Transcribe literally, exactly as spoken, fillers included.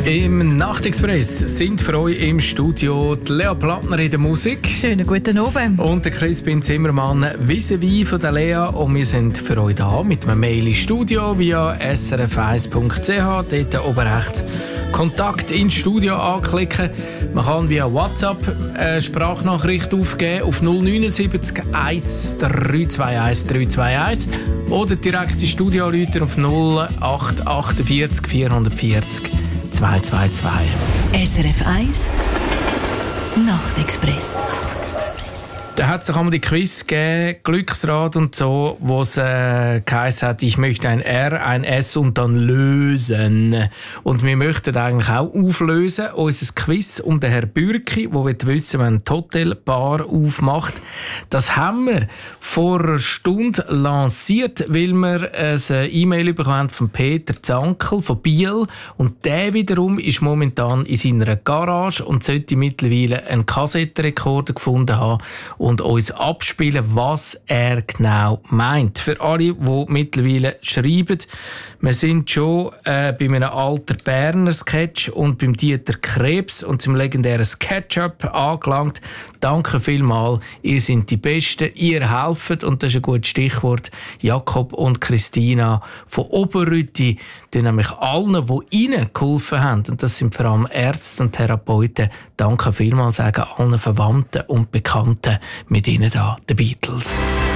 Im Nachtexpress sind für euch im Studio die Lea Plattner in der Musik. Schönen guten Abend. Und der Crispin Zimmermann vis-à-vis von der Lea. Und wir sind für euch da mit einem Mail ins Studio via s r f eins punkt c h. Dort oben rechts Kontakt ins Studio anklicken. Man kann via WhatsApp eine Sprachnachricht aufgeben auf null neun sieben eins drei zwei eins drei zwei eins oder direkt ins Studio anrufen auf null acht achtundvierzig vierhundertvierzig zwei zwei zwei. S R F eins Nachtexpress. Da hat es auch einmal die Quiz gegeben, Glücksrad und so, wo es äh, geheißen hat, ich möchte ein R, ein S und dann lösen. Und wir möchten eigentlich auch auflösen, unser Quiz um den Herrn Bürki, der wissen, wenn ein Hotelbar aufmacht. Das haben wir vor einer Stunde lanciert, weil wir eine E-Mail bekommen haben von Peter Zankel von Biel. Und der wiederum ist momentan in seiner Garage und sollte mittlerweile einen Kassettenrekorder gefunden haben und uns abspielen, was er genau meint. Für alle, die mittlerweile schreiben, wir sind schon äh, bei einem alten Berner Sketch und beim Dieter Krebs und zum legendären Sketchup angelangt. Danke vielmals, ihr seid die Besten, ihr helft und das ist ein gutes Stichwort. Jakob und Christina von Oberrütti, die nämlich allen, die ihnen geholfen haben, und das sind vor allem Ärzte und Therapeuten, danke vielmals, sagen allen Verwandten und Bekannten mit ihnen da, den Beatles.